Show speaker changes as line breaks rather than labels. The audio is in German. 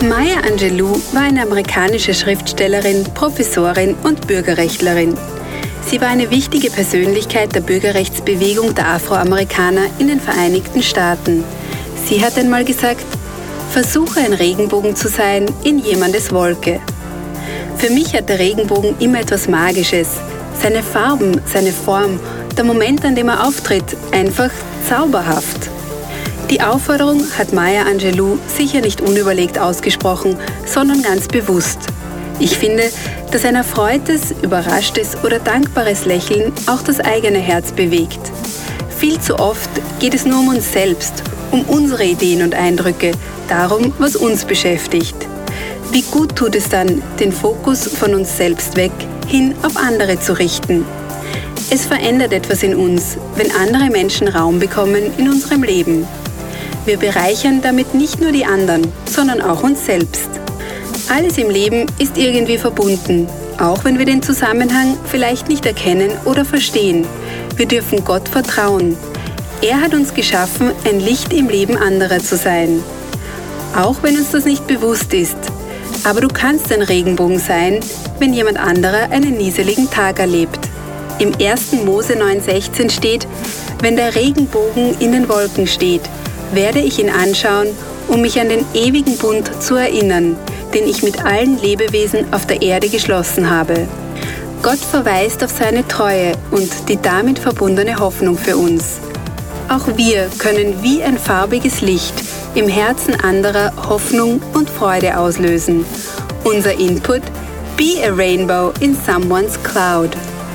Maya Angelou war eine amerikanische Schriftstellerin, Professorin und Bürgerrechtlerin. Sie war eine wichtige Persönlichkeit der Bürgerrechtsbewegung der Afroamerikaner in den Vereinigten Staaten. Sie hat einmal gesagt: Versuche ein Regenbogen zu sein in jemandes Wolke. Für mich hat der Regenbogen immer etwas Magisches. Seine Farben, seine Form, der Moment, an dem er auftritt, einfach zauberhaft. Die Aufforderung hat Maya Angelou sicher nicht unüberlegt ausgesprochen, sondern ganz bewusst. Ich finde, dass ein erfreutes, überraschtes oder dankbares Lächeln auch das eigene Herz bewegt. Viel zu oft geht es nur um uns selbst, um unsere Ideen und Eindrücke, darum, was uns beschäftigt. Wie gut tut es dann, den Fokus von uns selbst weg hin auf andere zu richten. Es verändert etwas in uns, wenn andere Menschen Raum bekommen in unserem Leben. Wir bereichern damit nicht nur die anderen, sondern auch uns selbst. Alles im Leben ist irgendwie verbunden, auch wenn wir den Zusammenhang vielleicht nicht erkennen oder verstehen. Wir dürfen Gott vertrauen. Er hat uns geschaffen, ein Licht im Leben anderer zu sein. Auch wenn uns das nicht bewusst ist. Aber du kannst ein Regenbogen sein, wenn jemand anderer einen nieseligen Tag erlebt. Im 1. Mose 9,16 steht: Wenn der Regenbogen in den Wolken steht, werde ich ihn anschauen, um mich an den ewigen Bund zu erinnern, den ich mit allen Lebewesen auf der Erde geschlossen habe. Gott verweist auf seine Treue und die damit verbundene Hoffnung für uns. Auch wir können wie ein farbiges Licht im Herzen anderer Hoffnung und Freude auslösen. Unser Input: Be a rainbow in someone's cloud.